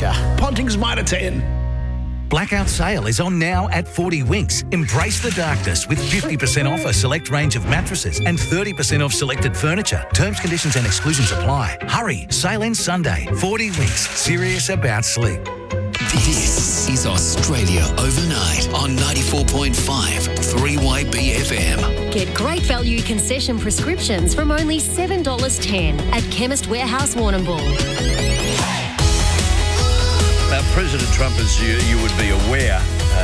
furniture. Ponting's Mitre 10. Blackout sale is on now at 40 Winks. Embrace the darkness with 50% off a select range of mattresses and 30% off selected furniture. Terms, conditions and exclusions apply. Hurry, sale ends Sunday. 40 Winks, serious about sleep. This is Australia Overnight on 94.5 3YB FM. Get great value concession prescriptions from only $7.10 at Chemist Warehouse Warrnambool. Now, President Trump, as you would be aware,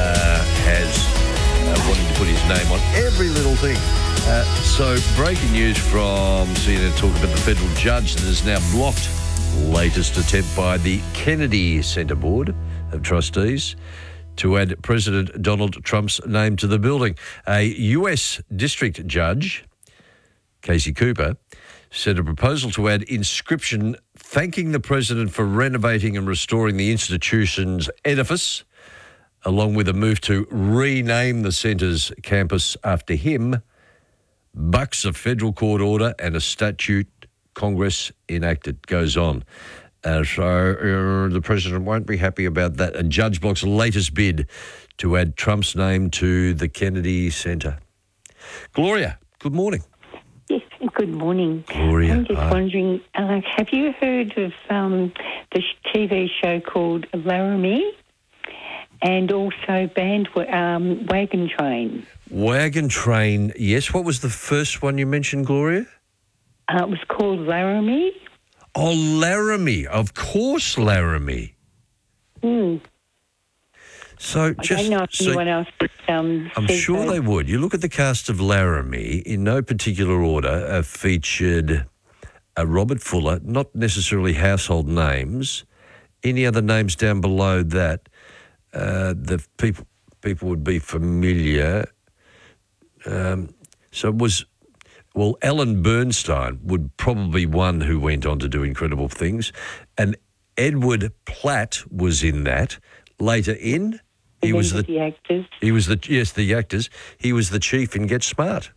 has wanted to put his name on every little thing. So, breaking news from CNN talking about the federal judge that has now blocked the latest attempt by the Kennedy Center Board of Trustees to add President Donald Trump's name to the building. A US District Judge, Casey Cooper, said a proposal to add inscription thanking the president for renovating and restoring the institution's edifice, along with a move to rename the centre's campus after him, bucks a federal court order and a statute Congress enacted. Goes on. So the president won't be happy about that. A judge blocks latest bid to add Trump's name to the Kennedy Centre. Gloria, good morning. Yes, good morning. Gloria, I'm just wondering, have you heard of the TV show called Laramie and also Wagon Train? Wagon Train, yes. What was the first one you mentioned, Gloria? It was called Laramie. Oh, Laramie. Of course, Laramie. So I don't know if anyone else would, I'm sure they would. You look at the cast of Laramie, in no particular order, featured Robert Fuller, not necessarily household names. Any other names down below that the people would be familiar. So it was, well, Ellen Bernstein would probably be one who went on to do incredible things. And Edward Platt was in that. Later in... He was the actors. He was the actors. He was the chief in Get Smart.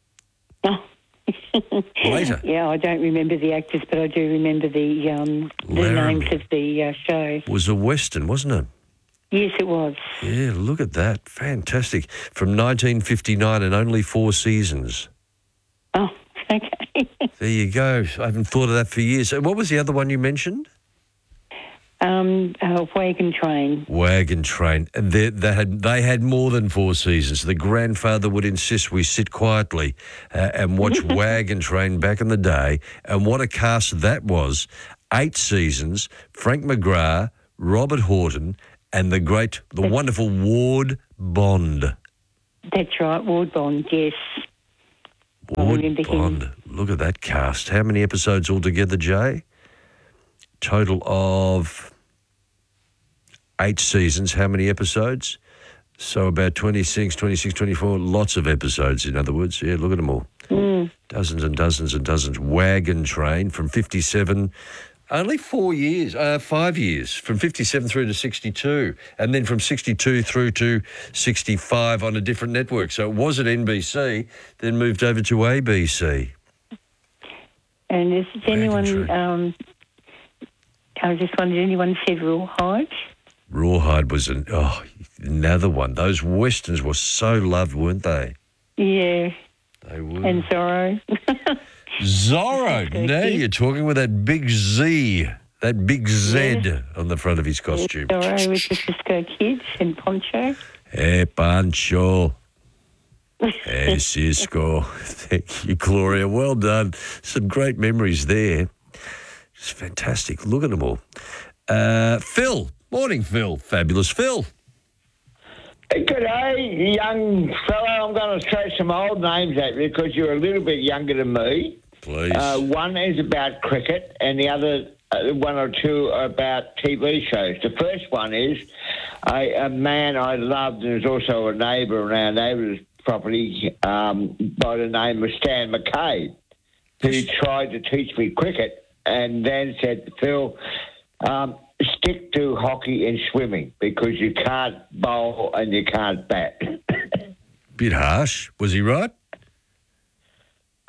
Later. Yeah, I don't remember the actors, but I do remember the names of the show. It was a Western, wasn't it? Yes, it was. Yeah, look at that. Fantastic. From 1959 and only 4 seasons. Oh, okay. There you go. I haven't thought of that for years. What was the other one you mentioned? Wagon Train. Wagon Train. They had more than 4 seasons. The grandfather would insist we sit quietly and watch Wagon Train back in the day. And what a cast that was. 8 seasons. Frank McGrath, Robert Horton, and the wonderful Ward Bond. That's right, Ward Bond, yes. Ward Bond. Look at that cast. How many episodes altogether, Jay? Total of 8 seasons. How many episodes? So about 26, 24, lots of episodes, in other words. Yeah, look at them all. Dozens and dozens and dozens. Wagon Train from 57, only 5 years, from 57 through to 62, and then from 62 through to 65 on a different network. So it was at NBC, then moved over to ABC. And is anyone... I just wondered, anyone said Rawhide? Rawhide was another one. Those Westerns were so loved, weren't they? Yeah. They were. And Zorro. Zorro. Now you're talking with that big Z, that big Z on the front of his costume. Zorro with the Cisco Kids and Poncho. Hey, Pancho. Hey, Cisco. Thank you, Gloria. Well done. Some great memories there. It's fantastic. Look at them all. Phil. Morning, Phil. Fabulous Phil. G'day, young fella. I'm going to throw some old names at you because you're a little bit younger than me. Please. One is about cricket and the other one or two are about TV shows. The first one is a man I loved and is also a neighbour on our neighbour's property by the name of Stan McCabe, who tried to teach me cricket. And then said, Phil, stick to hockey and swimming because you can't bowl and you can't bat. Bit harsh. Was he right?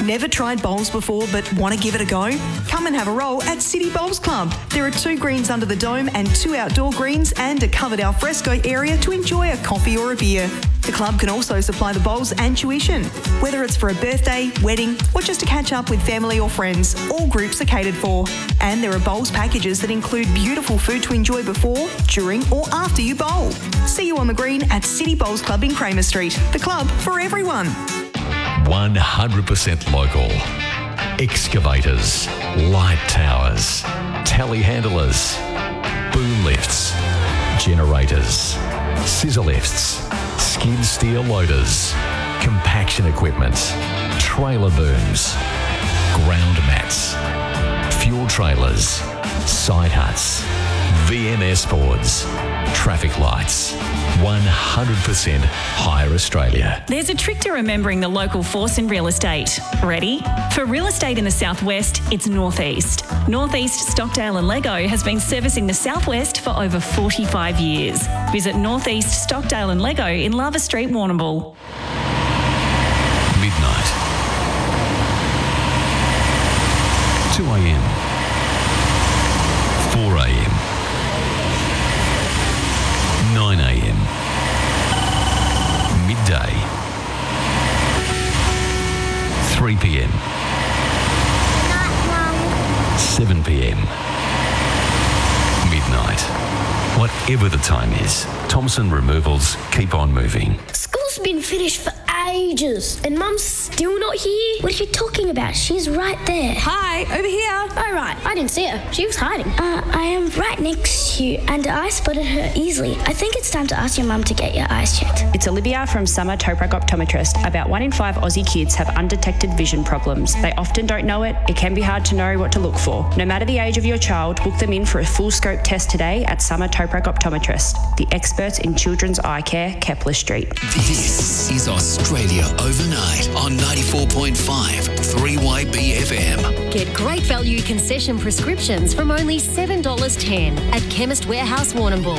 Never tried bowls before but want to give it a go? Come and have a roll at City Bowls Club. There are 2 greens under the dome and 2 outdoor greens and a covered alfresco area to enjoy a coffee or a beer. The club can also supply the bowls and tuition. Whether it's for a birthday, wedding or just to catch up with family or friends, all groups are catered for. And there are bowls packages that include beautiful food to enjoy before, during or after you bowl. See you on the green at City Bowls Club in Kramer Street. The club for everyone. 100% local. Excavators, light towers, telehandlers, boom lifts, generators, scissor lifts, skid steer loaders, compaction equipment, trailer booms, ground mats, fuel trailers, side huts, VMS boards, traffic lights. 100% Hire Australia. There's a trick to remembering the local force in real estate. Ready? For real estate in the southwest, it's Northeast. Northeast Stockdale and Lego has been servicing the southwest for over 45 years. Visit Northeast Stockdale and Lego in Lava Street, Warrnambool. Midnight. 2 a.m. 4 a.m. 9 a.m. Midday. 3 p.m. 7 p.m. Midnight. Whatever the time is, Thompson Removals keep on moving. School's been finished for ages and Mum's still not here. What are you talking about? She's right there. Hi, over here. Oh, right. I didn't see her. She was hiding. I am right next to you and I spotted her easily. I think it's time to ask your mum to get your eyes checked. It's Olivia from Summer Toprak Optometrist. About 1 in 5 Aussie kids have undetected vision problems. They often don't know it. It can be hard to know what to look for. No matter the age of your child, book them in for a full scope test today at Summer Toprak Optometrist, the experts in children's eye care, Kepler Street. This is Australia Overnight on 94.5 3YB FM. Get great value concession prescriptions from only $7.10 at Chemist Warehouse Warrnambool.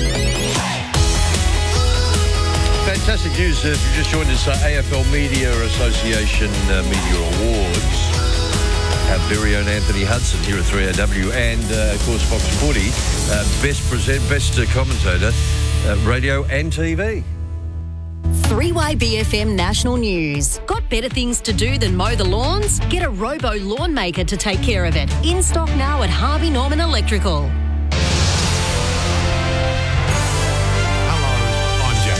Fantastic news. If you just joined us, AFL Media Association Media Awards. Our very own Anthony Hudson here at 3AW and, of course, Fox Footy. Best commentator, radio and TV. 3YBFM National News. Got better things to do than mow the lawns? Get a Robo Lawn Maker to take care of it. In stock now at Harvey Norman Electrical. Hello, I'm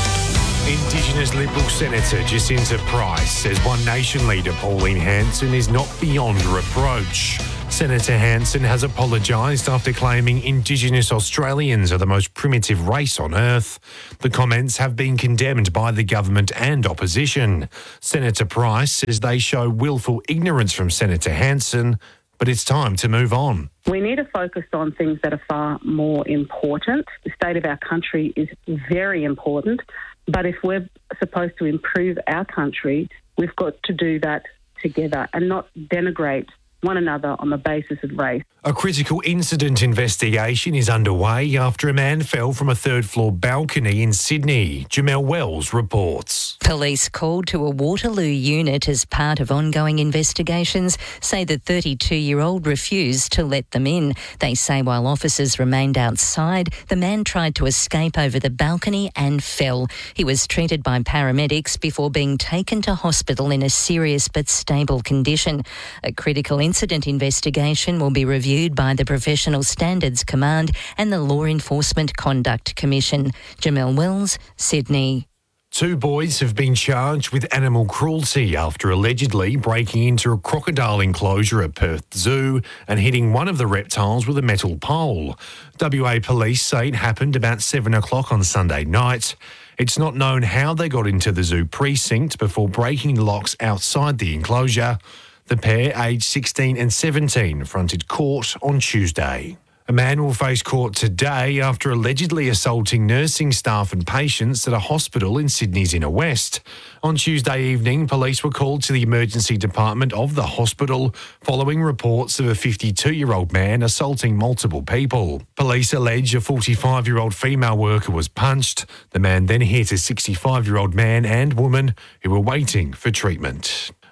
Jack. Indigenous Liberal Senator Jacinta Price says One Nation leader Pauline Hanson is not beyond reproach. Senator Hanson has apologised after claiming Indigenous Australians are the most primitive race on earth. The comments have been condemned by the government and opposition. Senator Price says they show willful ignorance from Senator Hanson, but it's time to move on. We need to focus on things that are far more important. The state of our country is very important, but if we're supposed to improve our country, we've got to do that together and not denigrate one another on the basis of race. A critical incident investigation is underway after a man fell from a third-floor balcony in Sydney. Jamel Wells reports. Police called to a Waterloo unit as part of ongoing investigations say the 32-year-old refused to let them in. They say while officers remained outside, the man tried to escape over the balcony and fell. He was treated by paramedics before being taken to hospital in a serious but stable condition. A critical incident investigation will be reviewed by the Professional Standards Command and the Law Enforcement Conduct Commission. Jamel Wells, Sydney. 2 boys have been charged with animal cruelty after allegedly breaking into a crocodile enclosure at Perth Zoo and hitting one of the reptiles with a metal pole. WA police say it happened about 7 o'clock on Sunday night. It's not known how they got into the zoo precinct before breaking the locks outside the enclosure. The pair, aged 16 and 17, fronted court on Tuesday. A man will face court today after allegedly assaulting nursing staff and patients at a hospital in Sydney's Inner West. On Tuesday evening, police were called to the emergency department of the hospital following reports of a 52-year-old man assaulting multiple people. Police allege a 45-year-old female worker was punched. The man then hit a 65-year-old man and woman who were waiting for treatment.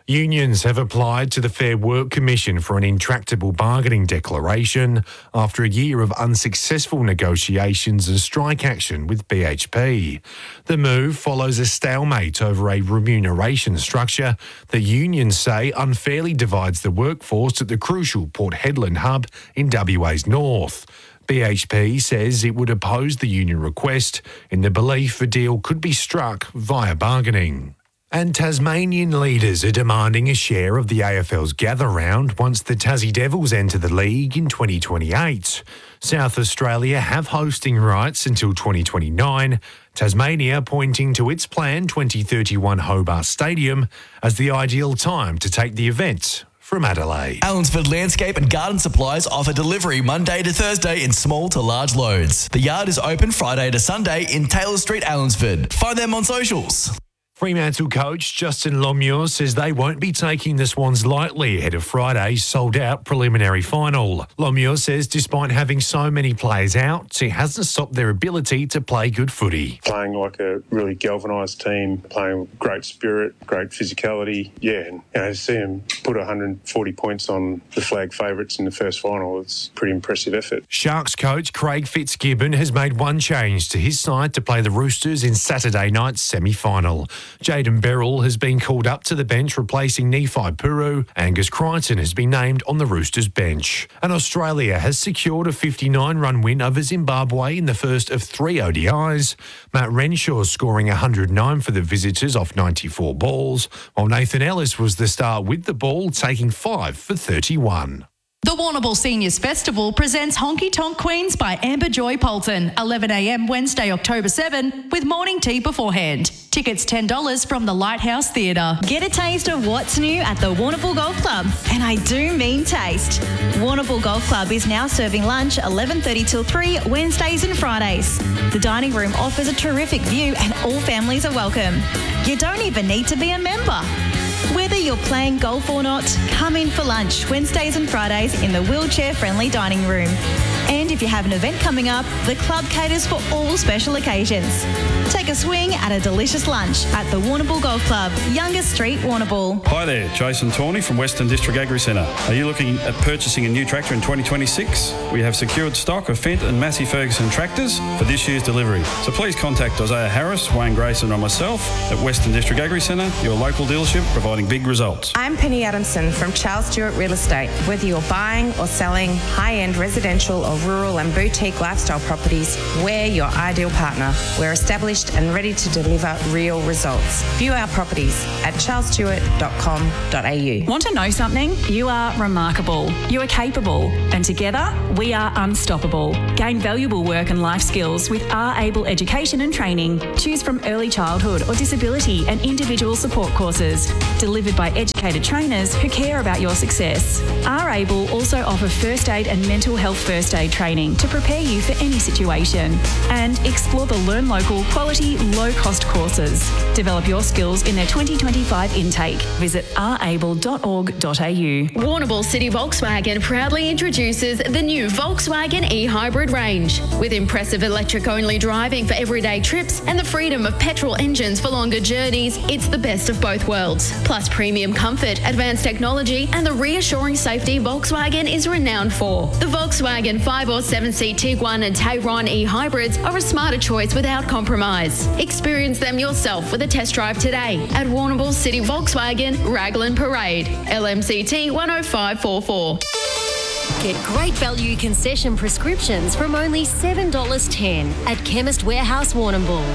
Unions have applied to the Fair Work Commission for an intractable bargaining declaration after a year of unsuccessful negotiations and strike action with BHP. The move follows a stalemate over a remuneration structure that unions say unfairly divides the workforce at the crucial Port Hedland hub in WA's north. BHP says it would oppose the union request in the belief a deal could be struck via bargaining. And Tasmanian leaders are demanding a share of the AFL's gather round once the Tassie Devils enter the league in 2028. South Australia have hosting rights until 2029, Tasmania pointing to its planned 2031 Hobart Stadium as the ideal time to take the event from Adelaide. Allensford Landscape and Garden Supplies offer delivery Monday to Thursday in small to large loads. The yard is open Friday to Sunday in Taylor Street, Allensford. Find them on socials. Fremantle coach Justin Longmuir says they won't be taking the Swans lightly ahead of Friday's sold-out preliminary final. Longmuir says despite having so many players out, it hasn't stopped their ability to play good footy. Playing like a really galvanised team, playing with great spirit, great physicality. Yeah, and to see them put 140 points on the flag favourites in the first final, it's a pretty impressive effort. Sharks coach Craig Fitzgibbon has made one change to his side to play the Roosters in Saturday night's semi-final. Jaden Beryl has been called up to the bench replacing Nephi Puru. Angus Crichton has been named on the Roosters bench. And Australia has secured a 59-run win over Zimbabwe in the first of 3 ODIs. Matt Renshaw scoring 109 for the visitors off 94 balls, while Nathan Ellis was the star with the ball, taking 5 for 31. The Warrnambool Seniors Festival presents Honky Tonk Queens by Amber Joy Polton, 11 a.m. Wednesday, October 7, with morning tea beforehand. Tickets $10 from the Lighthouse Theatre. Get a taste of what's new at the Warrnambool Golf Club. And I do mean taste. Warrnambool Golf Club is now serving lunch 11:30 till 3, Wednesdays and Fridays. The dining room offers a terrific view and all families are welcome. You don't even need to be a member. Whether you're playing golf or not, come in for lunch Wednesdays and Fridays in the wheelchair-friendly dining room. And if you have an event coming up, the club caters for all special occasions. Take a swing at a delicious lunch at the Warrnambool Golf Club, Youngest Street, Warrnambool. Hi there, Jason Tawney from Western District Agri Centre. Are you looking at purchasing a new tractor in 2026? We have secured stock of Fendt and Massey Ferguson tractors for this year's delivery. So please contact Isaiah Harris, Wayne Grayson or myself at Western District Agri Centre, your local dealership providing big results. I'm Penny Adamson from Charles Stewart Real Estate. Whether you're buying or selling high-end residential or rural and boutique lifestyle properties, we're your ideal partner. We're established and ready to deliver real results. View our properties at charlesstewart.com.au. Want to know something? You are remarkable. You are capable. And together, we are unstoppable. Gain valuable work and life skills with R-Able Education and Training. Choose from early childhood or disability and individual support courses. Delivered by educated trainers who care about your success. R-Able also offer first aid and mental health first aid training to prepare you for any situation. And explore the Learn Local quality, low-cost courses. Develop your skills in their 2025 intake. Visit rable.org.au. Warrnambool City Volkswagen proudly introduces the new Volkswagen e-Hybrid range. With impressive electric-only driving for everyday trips and the freedom of petrol engines for longer journeys, it's the best of both worlds. Plus premium comfort, advanced technology and the reassuring safety Volkswagen is renowned for. The Volkswagen 5 or 7-seat Tiguan and Tayron e-Hybrids are a smarter choice without compromise. Experience them yourself with a test drive today at Warrnambool City Volkswagen, Raglan Parade, LMCT 10544. Get great value concession prescriptions from only $7.10 at Chemist Warehouse Warrnambool.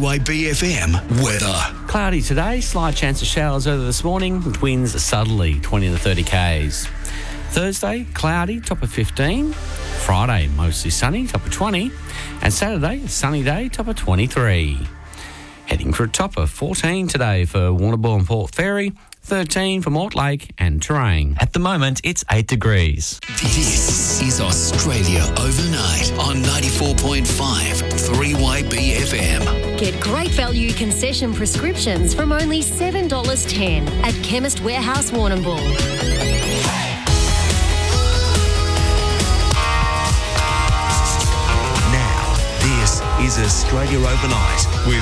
3YBFM weather. Cloudy today, slight chance of showers over this morning, with winds southerly 20 to 30 k's. Thursday, cloudy, top of 15. Friday, mostly sunny, top of 20. And Saturday, sunny day, top of 23. Heading for a top of 14 today for Warrnambool and Port Fairy, 13 for Mortlake and Terrain. At the moment, it's 8 degrees. This is Australia Overnight on 94.5 3YBFM. Get great value concession prescriptions from only $7.10 at Chemist Warehouse Warrnambool. Now, this is Australia Overnight with